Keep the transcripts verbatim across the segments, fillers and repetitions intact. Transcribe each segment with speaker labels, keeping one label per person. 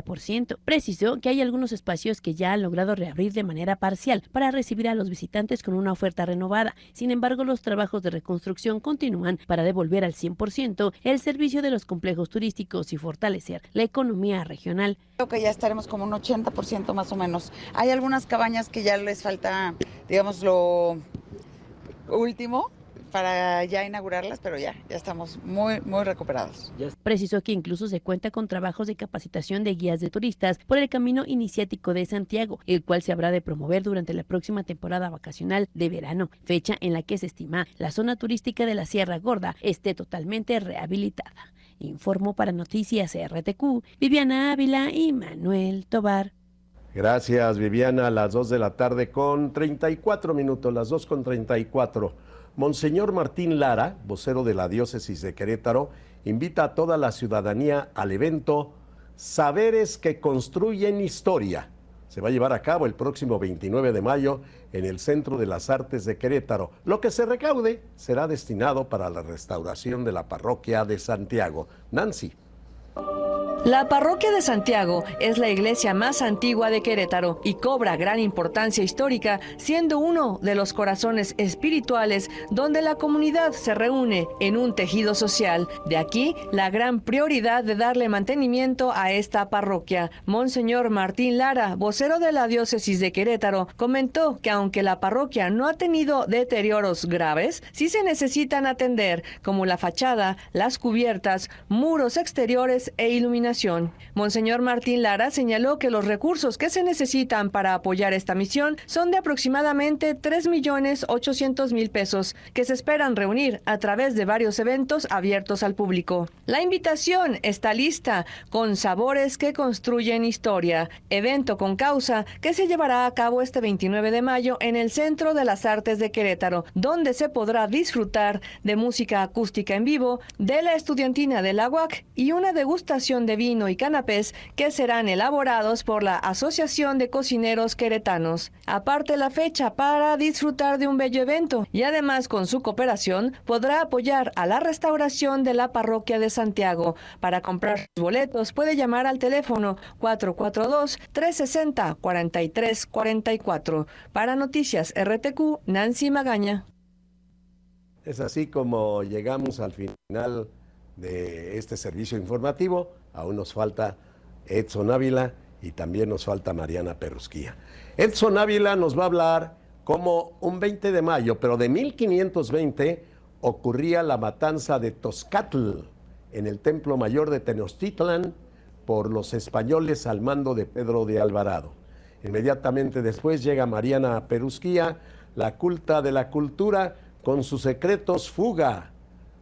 Speaker 1: por ciento. Precisó que hay algunos espacios que ya han logrado reabrir de manera parcial para recibir a los visitantes con una oferta renovada. Sin embargo, los trabajos de reconstrucción continúan para devolver al cien por ciento el servicio de los complejos turísticos y fortalecer la economía regional.
Speaker 2: Creo que ya estaremos como un ochenta por ciento más o menos. Hay algunas cabañas que ya les falta, digamos, lo último para ya inaugurarlas, pero ya, ya estamos muy, muy recuperados.
Speaker 1: Precisó que incluso se cuenta con trabajos de capacitación de guías de turistas por el camino iniciático de Santiago, el cual se habrá de promover durante la próxima temporada vacacional de verano, fecha en la que se estima la zona turística de la Sierra Gorda esté totalmente rehabilitada. Informó para Noticias R T Q, Viviana Ávila y Manuel Tobar.
Speaker 3: Gracias, Viviana. A las dos de la tarde con treinta y cuatro minutos, las dos con treinta y cuatro. Monseñor Martín Lara, vocero de la Diócesis de Querétaro, invita a toda la ciudadanía al evento Saberes que Construyen Historia. Se va a llevar a cabo el próximo veintinueve de mayo en el Centro de las Artes de Querétaro. Lo que se recaude será destinado para la restauración de la parroquia de Santiago. Nancy.
Speaker 4: La parroquia de Santiago es la iglesia más antigua de Querétaro y cobra gran importancia histórica, siendo uno de los corazones espirituales donde la comunidad se reúne en un tejido social. De aquí la gran prioridad de darle mantenimiento a esta parroquia. Monseñor Martín Lara, vocero de la Diócesis de Querétaro, comentó que aunque la parroquia no ha tenido deterioros graves, sí se necesitan atender, como la fachada, las cubiertas, muros exteriores e iluminación. Monseñor Martín Lara señaló que los recursos que se necesitan para apoyar esta misión son de aproximadamente tres millones ochocientos mil pesos, que se esperan reunir a través de varios eventos abiertos al público. La invitación está lista, con Sabores que Construyen Historia, evento con causa que se llevará a cabo este veintinueve de mayo en el Centro de las Artes de Querétaro, donde se podrá disfrutar de música acústica en vivo, de la estudiantina de la U A C y una degustación de vino y canapés que serán elaborados por la Asociación de Cocineros Queretanos. Aparte, la fecha para disfrutar de un bello evento y además con su cooperación podrá apoyar a la restauración de la parroquia de Santiago. Para comprar sus boletos puede llamar al teléfono cuatro cuatro dos, tres seis cero, cuatro tres cuatro cuatro. Para Noticias R T Q, Nancy Magaña.
Speaker 3: Es así como llegamos al final de este servicio informativo. Aún nos falta Edson Ávila y también nos falta Mariana Perrusquía. Edson Ávila nos va a hablar cómo un veinte de mayo, pero de mil quinientos veinte, ocurría la matanza de Tozcatl en el Templo Mayor de Tenochtitlan por los españoles al mando de Pedro de Alvarado. Inmediatamente después llega Mariana Perrusquía, la culta de la cultura, con sus secretos fuga.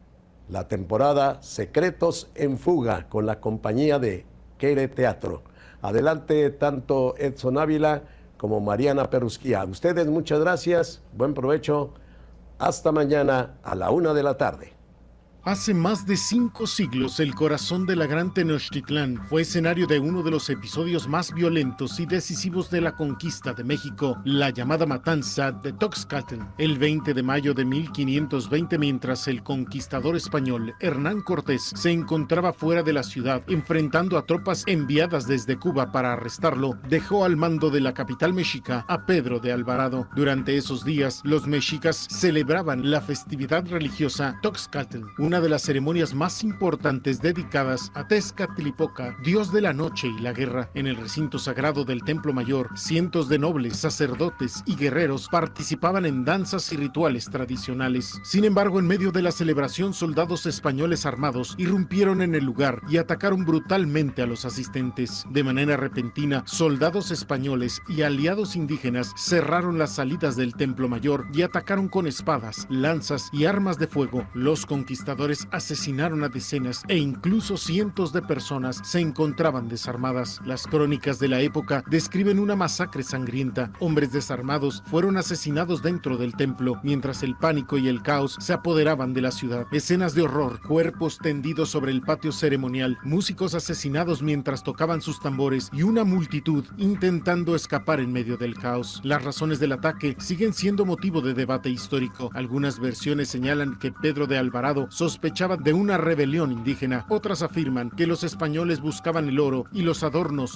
Speaker 3: La temporada Secretos en Fuga con la compañía de Quere Teatro. Adelante tanto Edson Ávila como Mariana Perrusquía. A ustedes muchas gracias, buen provecho. Hasta mañana a la una de la tarde.
Speaker 5: Hace más de cinco siglos, el corazón de la gran Tenochtitlán fue escenario de uno de los episodios más violentos y decisivos de la conquista de México, la llamada matanza de Toxcatl. El veinte de mayo de mil quinientos veinte, mientras el conquistador español Hernán Cortés se encontraba fuera de la ciudad, enfrentando a tropas enviadas desde Cuba para arrestarlo, dejó al mando de la capital mexica a Pedro de Alvarado. Durante esos días, los mexicas celebraban la festividad religiosa Toxcatl, una de las ceremonias más importantes dedicadas a Tezcatlipoca, dios de la noche y la guerra. En el recinto sagrado del Templo Mayor, cientos de nobles, sacerdotes y guerreros participaban en danzas y rituales tradicionales. Sin embargo, en medio de la celebración, soldados españoles armados irrumpieron en el lugar y atacaron brutalmente a los asistentes. De manera repentina, soldados españoles y aliados indígenas cerraron las salidas del Templo Mayor y atacaron con espadas, lanzas y armas de fuego. Los conquistadores asesinaron a decenas e incluso cientos de personas se encontraban desarmadas. Las crónicas de la época describen una masacre sangrienta. Hombres desarmados fueron asesinados dentro del templo, mientras el pánico y el caos se apoderaban de la ciudad. Escenas de horror, cuerpos tendidos sobre el patio ceremonial, músicos asesinados mientras tocaban sus tambores y una multitud intentando escapar en medio del caos. Las razones del ataque siguen siendo motivo de debate histórico. Algunas versiones señalan que Pedro de Alvarado sospechaban de una rebelión indígena. Otras afirman que los españoles buscaban el oro y los adornos